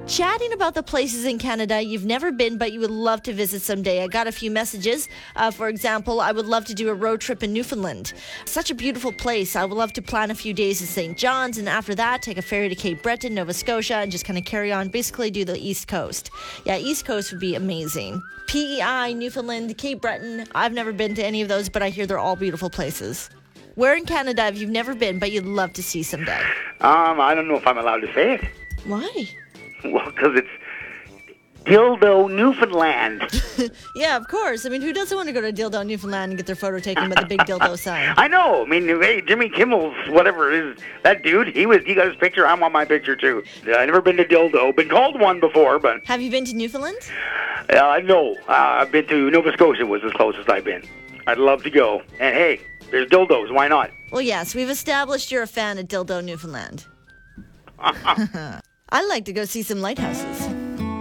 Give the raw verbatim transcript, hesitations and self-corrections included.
Chatting about the places in Canada you've never been but you would love to visit someday. I got a few messages. Uh, for example, I would love to do a road trip in Newfoundland. Such a beautiful place. I would love to plan a few days in Saint John's, and after that, take a ferry to Cape Breton, Nova Scotia, and just kind of carry on, basically do the East Coast. Yeah, East Coast would be amazing. P E I, Newfoundland, Cape Breton. I've never been to any of those, but I hear they're all beautiful places. Where in Canada have you never been but you'd love to see someday? Um, I don't know if I'm allowed to say it. Why? Well, because it's Dildo, Newfoundland. Yeah, of course. I mean, who doesn't want to go to Dildo, Newfoundland and get their photo taken by the big dildo sign? I know. I mean, hey, Jimmy Kimmel's, whatever it is, that dude, he was, he got his picture. I want my picture, too. I've never been to Dildo. Been called one before, but... Have you been to Newfoundland? Uh, no. Uh, I've been to Nova Scotia was the closest I've been. I'd love to go. And, hey, there's dildos. Why not? Well, yes, we've established you're a fan of Dildo, Newfoundland. I'd like to go see some lighthouses.